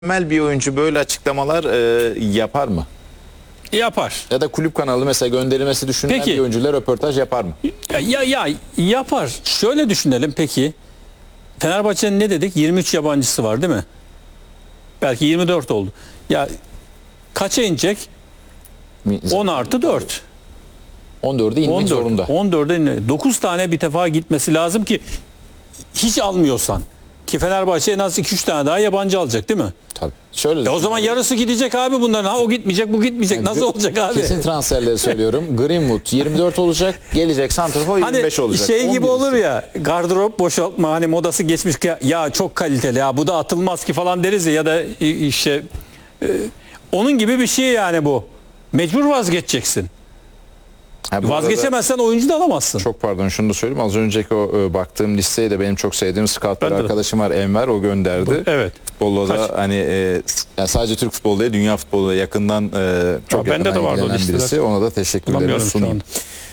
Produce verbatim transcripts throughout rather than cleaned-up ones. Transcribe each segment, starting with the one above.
Mükemmel bir oyuncu böyle açıklamalar e, yapar mı? Yapar. Ya da kulüp kanalı mesela gönderilmesi düşünülen Peki. bir oyuncular röportaj yapar mı? Ya, ya yapar. Şöyle düşünelim peki. Fenerbahçe'nin ne dedik? yirmi üç yabancısı var değil mi? Belki yirmi dört oldu. Ya kaça inecek? on artı dört. on dörde inmek zorunda. on dörde inmek. dokuz tane bir defa gitmesi lazım ki hiç almıyorsan. Ki Fenerbahçe en az iki üç tane daha yabancı alacak değil mi? Tabii. Şöyle E o zaman yarısı gidecek abi bunların. Ha o gitmeyecek, bu gitmeyecek. Yani Nasıl olacak abi? Kesin transferleri söylüyorum. Greenwood yirmi dört olacak. Gelecek santrafor yirmi beş hani olacak. şey gibi on bir olur ya, gardırop boşaltma hani modası geçmiş ya, ya çok kaliteli ya bu da atılmaz ki falan deriz ya, ya da işte e, onun gibi bir şey yani bu. Mecbur vazgeçeceksin. Ha, bu Vazgeçemezsen oyuncu da alamazsın. Çok pardon, şunu da söyleyeyim. Az önceki o e, baktığım listeyi de benim çok sevdiğim scout bir Ben de. arkadaşım var, Enver, o gönderdi. Evet. Futbolla da Kaç? hani e, yani sadece Türk futbolu değil, dünya futbolu da yakından e, çok Ya bende yakından de vardı o ilgilenen listeler. birisi. Ona da teşekkürlerimi Bulamıyorum şu sunayım.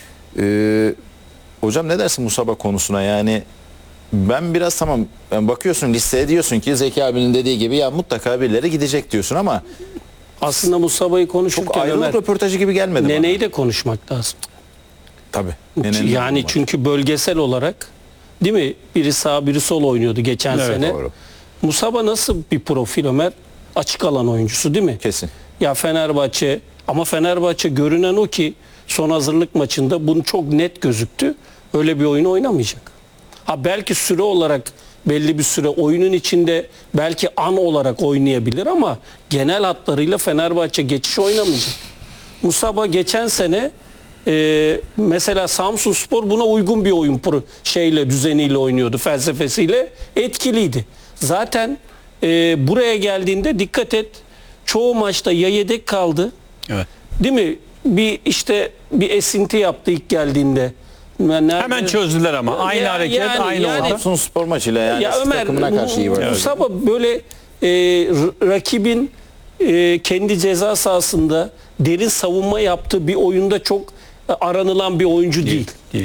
E, hocam ne dersin Musaba konusuna? Yani ben biraz tamam, yani bakıyorsun listeye, diyorsun ki Zeki abinin dediği gibi ya mutlaka birileri gidecek diyorsun ama Aslında Musaba'yı çok konuşurken ayrılık Ömer, röportajı gibi gelmedi Nene'yi bana. de konuşmak lazım. Tabii. Nene'nin Yani durumu var. çünkü bölgesel olarak değil mi? Biri sağ biri sol oynuyordu geçen Evet, sene. doğru. Musaba nasıl bir profil Ömer? Açık alan oyuncusu değil mi? Kesin. Ya Fenerbahçe, ama Fenerbahçe görünen o ki son hazırlık maçında bunu çok net gözüktü. Öyle bir oyun oynamayacak. Ha belki süre olarak belli bir süre oyunun içinde belki an olarak oynayabilir ama genel hatlarıyla Fenerbahçe geçiş oynamayacak. Musaba geçen sene e, mesela Samsunspor buna uygun bir oyun pro, şeyle düzeniyle oynuyordu, felsefesiyle etkiliydi. Zaten e, buraya geldiğinde dikkat et, çoğu maçta ya yedek kaldı, Evet. değil mi? Bir işte bir esinti yaptı ilk geldiğinde. Nerede- Hemen çözdüler ama aynı Ya- hareket, yani- aynı yani- ortam. Samsun Spor maçıyla yani ya eski Ömer, takımına karşı iyi var. Musaba böyle e, r- rakibin e, kendi ceza sahasında derin savunma yaptığı bir oyunda çok e, aranılan bir oyuncu değil. Değil.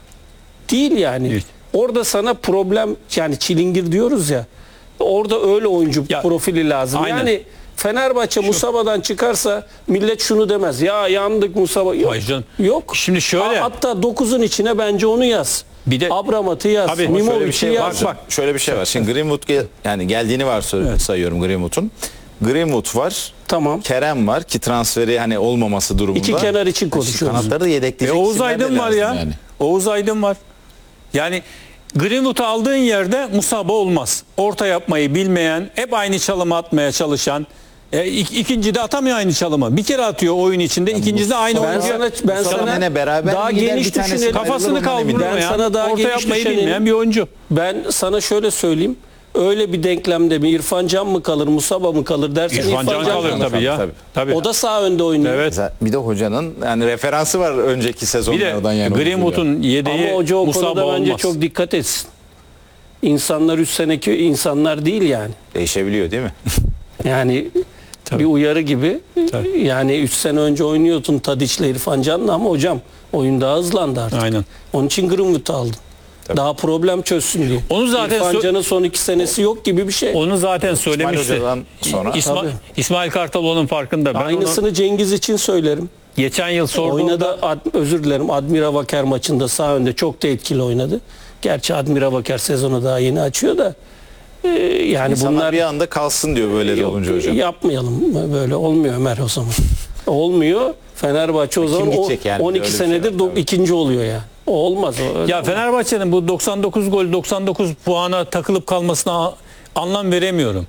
Değil yani. Değil. Orada sana problem, yani çilingir diyoruz ya. Orada öyle oyuncu Ya, profili lazım. aynen. Yani Fenerbahçe Musaba'dan çıkarsa millet şunu demez. Ya yandık Musaba. Yok. Hayır canım. Yok. Şimdi şöyle. Hatta dokuzun içine bence onu yaz. Bir de- Abramat'ı yaz. Tabii. Ama Şöyle bir Mimovic'i şey var. yaz. Bak, şöyle bir şey var. Şimdi Greenwood gel- yani geldiğini var Evet. sayıyorum Greenwood'un. Greenwood var. Tamam. Kerem var ki transferi hani olmaması durumunda. İki kenar için konuşuyoruz. Kanatları da E, yedekleyecek. Oğuz isimler de Aydın var lazım ya. yani. Oğuz Aydın var. Yani Greenwood'u aldığın yerde Musaba olmaz. Orta yapmayı bilmeyen, hep aynı çalımı atmaya çalışan, e, ik, ikinci de atamıyor aynı çalımı. Bir kere atıyor oyun içinde, ikincisi de aynı Ben oyuncu. sana ben Mustafa sana Nene beraber daha mi gider, geniş bir tanesi düşünelim. ayrılır, Kafasını ondan eminim. kaldırmayan, Ben sana daha orta geniş yapmayı düşünelim. bilmeyen bir oyuncu. Ben sana şöyle söyleyeyim. Öyle bir denklemde mi İrfan Can mı kalır, Musaba mı kalır dersen İrfan Can kalır kalır. tabii ya. Tabii. Tabii. O da sağ önde oynuyor. Evet. Mesela bir de hocanın yani referansı var önceki Bir de sezonlardan yani. Greenwood'un yedeği Ama hoca o Musaba konuda olmaz. bence çok dikkat etsin. İnsanlar üç seneki insanlar değil yani. Değişebiliyor değil mi? Yani Tabii. bir uyarı gibi. Tabii. Yani üç sene önce oynuyordun Tadiç'le İrfan Can'la ama hocam oyun daha hızlandı artık. Aynen. Onun için Greenwood'u aldın. Tabii. Daha problem çözsün diye. Onu zaten İrfan sö- Can'ın son iki senesi yok gibi bir şey. Onu zaten söylemişti. Hoca'dan sonra- İsma- Tabii. İsmail Kartal onun farkında. Ben Aynısını onu Cengiz için söylerim. geçen yıl sorduğumda Oynadı, Ad- özür dilerim, Admira Vaker maçında sağ önde çok da etkili oynadı. Gerçi Admira Vaker sezonu daha yeni açıyor da e, yani İnsanlar bunlar bir anda kalsın diyor böyle de Yok, olunca hocam. yapmayalım, böyle olmuyor Ömer o zaman. Olmuyor. Fenerbahçe o zaman o, gidecek yani? on iki Öyle bir şey senedir var, do- tabii. ikinci oluyor ya. O olmaz o. öyle ya olmaz. Fenerbahçe'nin bu doksan dokuz gol doksan dokuz puana takılıp kalmasına a- anlam veremiyorum.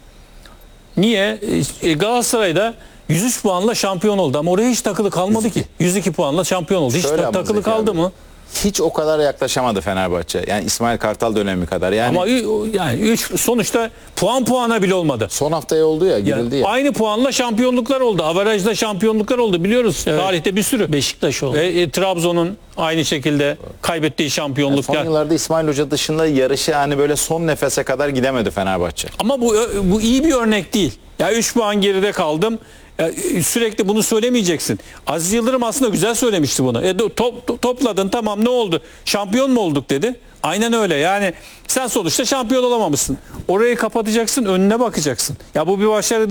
Niye? E, Galatasaray'da yüz üç puanla şampiyon oldu ama oraya hiç takılı kalmadı ki. yüz iki puanla şampiyon oldu. Hiç Şöyle ta- ama takılı Zeki kaldı abi, mı? Hiç o kadar yaklaşamadı Fenerbahçe. Yani İsmail Kartal dönemi kadar. Yani Ama ü- yani üç sonuçta puan puana bile olmadı. son haftaya oldu ya, girildi Yani ya. aynı puanla şampiyonluklar oldu. Averajda şampiyonluklar oldu biliyoruz. Evet. Tarihte bir sürü. Beşiktaş oldu. E, e, Trabzon'un aynı şekilde kaybettiği şampiyonluk. Son yıllarda İsmail Hoca dışında yarışı hani böyle son nefese kadar gidemedi Fenerbahçe. Ama bu bu iyi bir örnek değil. Ya üç puan geride kaldım. Ya, sürekli bunu söylemeyeceksin. Aziz Yıldırım aslında güzel söylemişti bunu. E, do- top, to- topladın tamam, ne oldu? Şampiyon mu olduk dedi. Aynen öyle. Yani sen sonuçta şampiyon olamamışsın. Orayı kapatacaksın, önüne bakacaksın. Ya bu bir başarı değil.